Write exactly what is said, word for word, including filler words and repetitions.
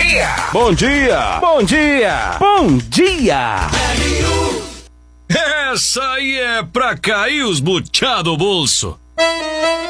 dia! Bom dia! Bom dia! Bom dia! Essa aí é pra cair os butiá do bolso.